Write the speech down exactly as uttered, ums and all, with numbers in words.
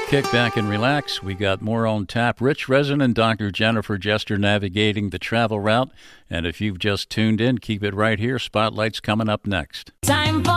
Kick back and relax. We got more on tap. Rich Rezin and Doctor Jennifer Jester navigating the travel route. And if you've just tuned in, keep it right here. Spotlight's coming up next. Time for